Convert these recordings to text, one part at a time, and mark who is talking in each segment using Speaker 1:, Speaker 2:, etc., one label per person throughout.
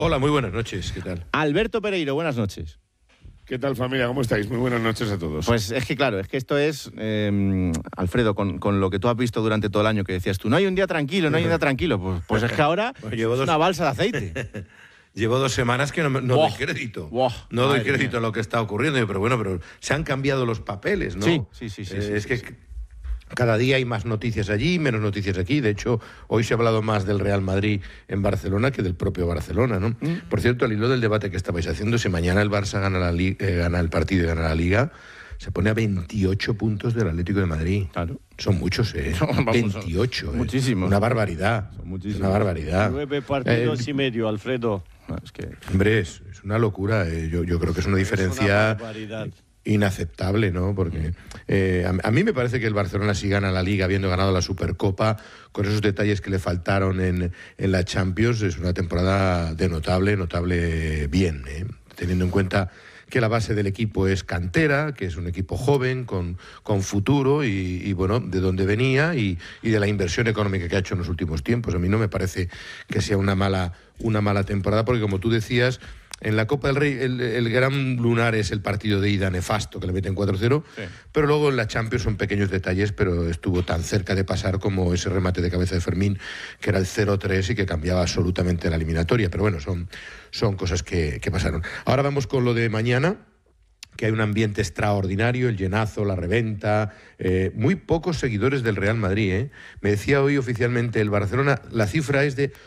Speaker 1: Hola, muy buenas noches, ¿qué tal?
Speaker 2: Alberto Pereiro, buenas noches.
Speaker 3: ¿Qué tal, familia? ¿Cómo estáis? Muy buenas noches a todos.
Speaker 2: Pues es que claro, es que esto es, Alfredo, con lo que tú has visto durante todo el año, que decías tú, no hay un día tranquilo, no hay un día tranquilo, pues es que ahora es una balsa de aceite.
Speaker 1: Llevo 2 semanas que no doy crédito. No doy crédito a lo que está ocurriendo, pero se han cambiado los papeles, ¿no?
Speaker 2: Sí.
Speaker 1: Es que cada día hay más noticias allí, menos noticias aquí. De hecho, hoy se ha hablado más del Real Madrid en Barcelona que del propio Barcelona, ¿no? Por cierto, al hilo del debate que estabais haciendo, si mañana el Barça gana el partido y gana la Liga, se pone a 28 puntos del Atlético de Madrid.
Speaker 2: Claro.
Speaker 1: Son muchos, ¿eh? 28.
Speaker 2: Muchísimos.
Speaker 1: Una barbaridad.
Speaker 2: Son muchísimos.
Speaker 1: Una barbaridad.
Speaker 4: 9 partidos y medio, Alfredo.
Speaker 2: Es que...
Speaker 1: Hombre, es una locura. Yo creo que es una diferencia inaceptable, ¿no? Porque a mí me parece que el Barcelona, si gana la Liga, habiendo ganado la Supercopa, con esos detalles que le faltaron en la Champions, es una temporada de notable bien, ¿eh? Teniendo en cuenta que la base del equipo es cantera, que es un equipo joven, con futuro y bueno, de dónde venía y de la inversión económica que ha hecho en los últimos tiempos. A mí no me parece que sea una mala temporada, porque como tú decías, en la Copa del Rey el gran lunar es el partido de ida nefasto, que le meten 4-0, sí. Pero luego en la Champions son pequeños detalles, pero estuvo tan cerca de pasar como ese remate de cabeza de Fermín, que era el 0-3 y que cambiaba absolutamente la eliminatoria. Pero bueno, son cosas que pasaron. Ahora vamos con lo de mañana, que hay un ambiente extraordinario, el llenazo, la reventa, muy pocos seguidores del Real Madrid, ¿eh? Me decía hoy oficialmente el Barcelona, la cifra es de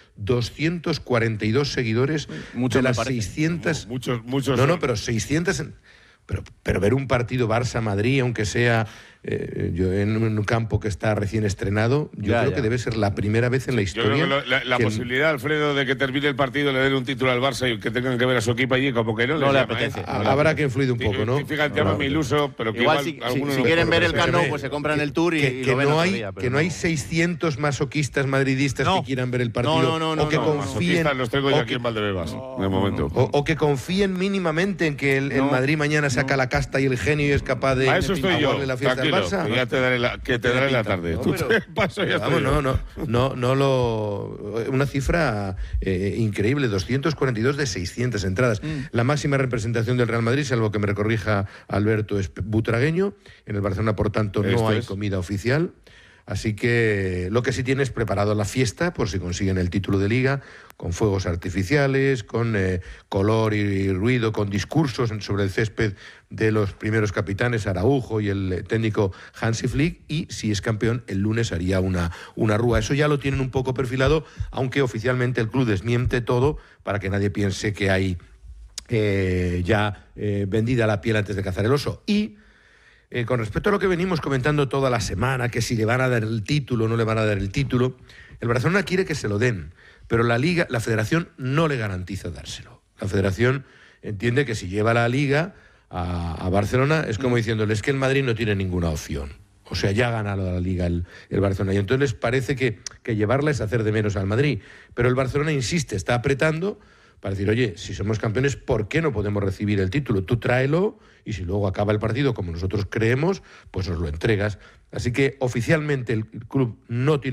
Speaker 1: 242 seguidores de las 600...
Speaker 3: Muchos.
Speaker 1: No, pero 600... Pero ver un partido Barça-Madrid, aunque sea yo en un campo que está recién estrenado, yo creo que debe ser la primera vez en la historia.
Speaker 3: Yo creo que la posibilidad, Alfredo, de que termine el partido, le den un título al Barça y que tengan que ver a su equipo allí, como que no le
Speaker 2: apetece.
Speaker 1: Habrá que influir un poco, ¿no?
Speaker 3: Fíjate, llámame iluso, pero que igual
Speaker 2: si quieren ver el Camp Nou, pues se compran el tour y lo ven otro día.
Speaker 1: Que no hay 600 masoquistas madridistas que quieran ver el partido.
Speaker 2: No,
Speaker 1: que confíen.
Speaker 3: Los tengo yo aquí en Valdebebas, de momento.
Speaker 1: O que confíen mínimamente en que el Madrid mañana saca la casta y el genio y es capaz de
Speaker 3: aguarle
Speaker 1: la fiesta del Barça.
Speaker 3: Ya te daré la tarde.
Speaker 1: Una cifra increíble, 242 de 600 entradas. La máxima representación del Real Madrid, salvo que me corrija Alberto, es butragueño. En el Barcelona, por tanto, no hay comida oficial. Así que lo que sí tiene es preparado la fiesta, por si consiguen el título de Liga, con fuegos artificiales, con color y ruido, con discursos sobre el césped de los primeros capitanes, Araujo y el técnico Hansi Flick, y si es campeón, el lunes haría una rúa. Eso ya lo tienen un poco perfilado, aunque oficialmente el club desmiente todo para que nadie piense que hay vendida la piel antes de cazar el oso. Y con respecto a lo que venimos comentando toda la semana, que si le van a dar el título o no le van a dar el título, el Barcelona quiere que se lo den, pero la Federación no le garantiza dárselo. La Federación entiende que si lleva la Liga a Barcelona es como diciéndole, es que el Madrid no tiene ninguna opción. O sea, ya ha ganado la Liga el Barcelona. Y entonces les parece que llevarla es hacer de menos al Madrid. Pero el Barcelona insiste, está apretando para decir, oye, si somos campeones, ¿por qué no podemos recibir el título? Tú tráelo y si luego acaba el partido como nosotros creemos, pues nos lo entregas. Así que oficialmente el club no tiene